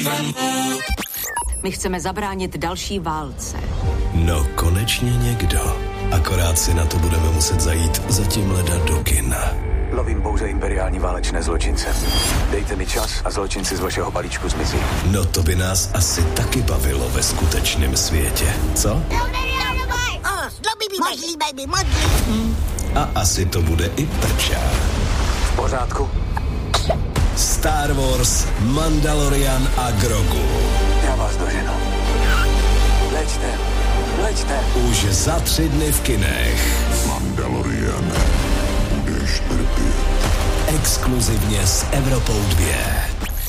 My chceme zabránit další válce. No, konečně někdo. Akorát si na to budeme muset zajít zatím leda do kina. Lovím pouze imperiální válečné zločince. Dejte mi čas a zločinci z vašeho balíčku zmizí. No to by nás asi taky bavilo ve skutečném světě, co? A asi to bude i prča. V pořádku? Star Wars, Mandalorian a Grogu. Já vás doženu. Leďte. Už za 3 dny v kinech. Mandalorian, budeš trpět. Exkluzivně s Evropou 2.